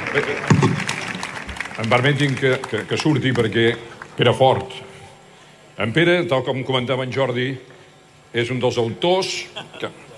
Em permetin que surti perquè Perafort. En Pere, tal com comentava en Jordi, és un dels autors que